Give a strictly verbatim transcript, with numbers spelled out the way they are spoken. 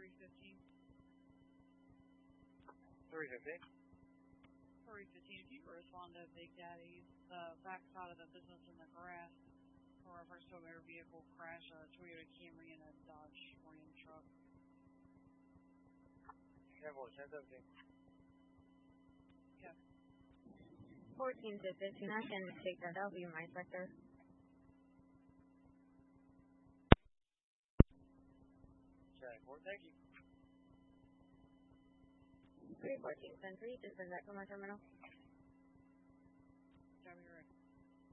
three fifteen. three fifteen? three fifteen, if you could respond to Big Daddy's, the backside of the business in the grass, for reference to a motor vehicle crash, a Toyota Camry and a Dodge Ram truck. Careful, ten seventeen. Okay. fourteen to fifteen, I can take that. That'll be my sector. Check, four, thank you. three fourteen, ten three, just send that to my terminal. Copy,